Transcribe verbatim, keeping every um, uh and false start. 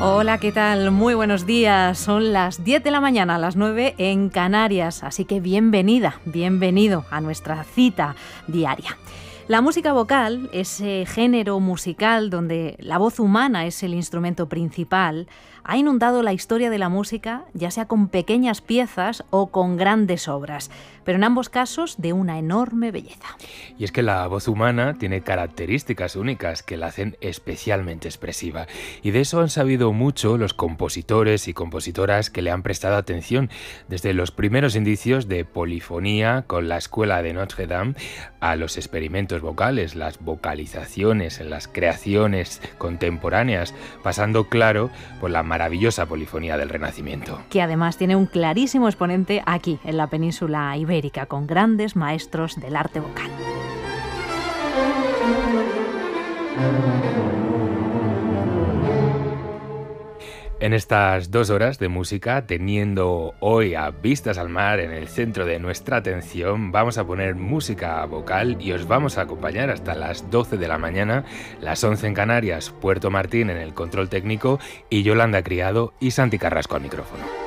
Hola, ¿qué tal? Muy buenos días. Son las diez de la mañana, las nueve en Canarias, así que bienvenida, bienvenido a nuestra cita diaria. La música vocal, ese género musical donde la voz humana es el instrumento principal, ha inundado la historia de la música, ya sea con pequeñas piezas o con grandes obras, pero en ambos casos de una enorme belleza. Y es que la voz humana tiene características únicas que la hacen especialmente expresiva. Y de eso han sabido mucho los compositores y compositoras que le han prestado atención, desde los primeros indicios de polifonía con la escuela de Notre Dame a los experimentos vocales, las vocalizaciones en las creaciones contemporáneas, pasando, claro, por la maravillosa polifonía del Renacimiento. Que además tiene un clarísimo exponente aquí, en la península ibérica, con grandes maestros del arte vocal. En estas dos horas de música, teniendo hoy a Vistas al Mar en el centro de nuestra atención, vamos a poner música vocal y os vamos a acompañar hasta las doce de la mañana, las once en Canarias, Puerto Martín en el control técnico y Yolanda Criado y Santi Carrasco al micrófono.